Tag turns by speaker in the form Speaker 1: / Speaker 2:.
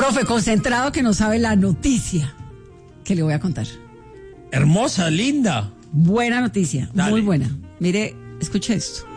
Speaker 1: Profe, concentrado que no sabe la noticia que le voy a contar.
Speaker 2: Hermosa, linda.
Speaker 1: Buena noticia,
Speaker 2: Dale.
Speaker 1: muy buena. Mire, escuche esto.